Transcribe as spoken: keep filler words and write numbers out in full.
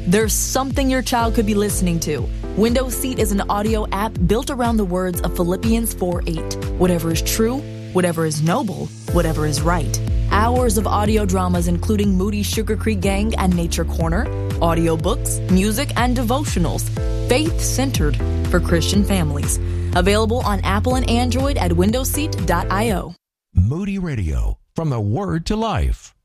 There's something your child could be listening to. Window Seat is an audio app built around the words of Philippians four eight. Whatever is true, whatever is noble, whatever is right. Hours of audio dramas including Moody Sugar Creek Gang and Nature Corner, audiobooks, music, and devotionals. Faith-centered for Christian families. Available on Apple and Android at window seat dot io. Moody Radio, from the Word to Life.